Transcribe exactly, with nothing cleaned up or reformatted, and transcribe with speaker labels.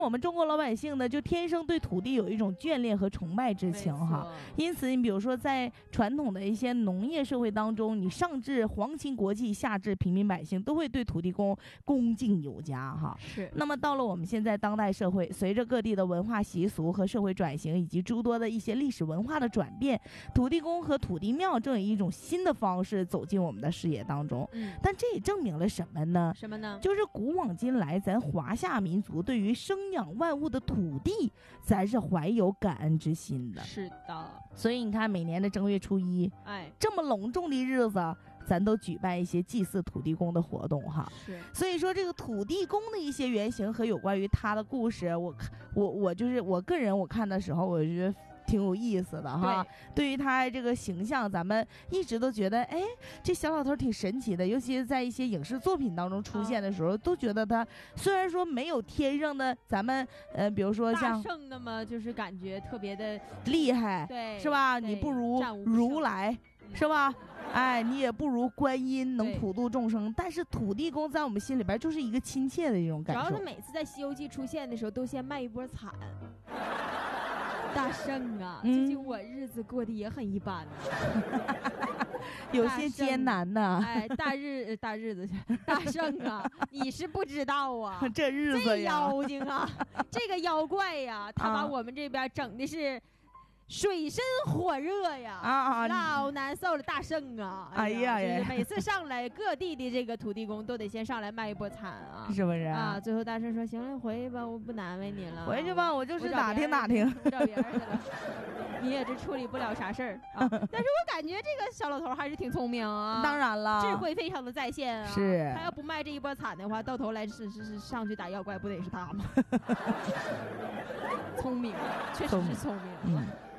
Speaker 1: 我们中国老百姓呢，就天生对土地有一种眷恋和崇拜之情哈。因此，你比如说在传统的一些农业社会当中，你上至皇亲国戚，下至平民百姓，都会对土地公恭敬有加哈。
Speaker 2: 是。
Speaker 1: 那么到了我们现在当代社会，随着各地的文化习俗和社会转型，以及诸多的一些历史文化的转变，土地公和土地庙正以一种新的方式走进我们的视野当中。
Speaker 2: 嗯。
Speaker 1: 但这也证明了什么呢？
Speaker 2: 什么呢？
Speaker 1: 就是古往今来，咱华夏民族对于生养万物的土地，咱是怀有感恩之心的。
Speaker 2: 是的。
Speaker 1: 所以你看，每年的正月初一，
Speaker 2: 哎，
Speaker 1: 这么隆重的日子，咱都举办一些祭祀土地公的活动哈。
Speaker 2: 是。
Speaker 1: 所以说，这个土地公的一些原型和有关于他的故事，我我我就是我个人我看的时候，我觉得挺有意思的哈。对于他这个形象，咱们一直都觉得，哎，这小老头挺神奇的。尤其是在一些影视作品当中出现的时候，啊、都觉得他虽然说没有天上的咱们，呃，比如说像
Speaker 2: 大圣的嘛，就是感觉特别的
Speaker 1: 厉害，
Speaker 2: 对，
Speaker 1: 是吧？你不如如来。是吧？哎，你也不如观音能普度众生，但是土地公在我们心里边就是一个亲切的一种感受。
Speaker 2: 主要是每次在《西游记》出现的时候，都先卖一波惨。大圣啊，最近我日子过得也很一般、啊，
Speaker 1: 有些艰难呐。
Speaker 2: 哎，大日大日子，大圣啊，你是不知道啊，
Speaker 1: 这日子呀，
Speaker 2: 这妖精啊，这个妖怪呀，他把我们这边整的是。水深火热呀，啊，老难受了，大圣啊！
Speaker 1: 哎呀，哎呀
Speaker 2: 每次上来各地的这个土地公都得先上来卖一波惨啊，
Speaker 1: 是不是
Speaker 2: 啊？最后大圣说：“行了，回去吧，我不难为你了。
Speaker 1: 回去吧，我就是打听打听，
Speaker 2: 我找别人去了。你也这处理不了啥事儿啊。但是我感觉这个小老头还是挺聪明啊，
Speaker 1: 当然了，
Speaker 2: 智慧非常的在线啊。
Speaker 1: 是，
Speaker 2: 他要不卖这一波惨的话，到头来是是是上去打妖怪，不得是他吗？聪明，确实是聪明。
Speaker 1: 嗯。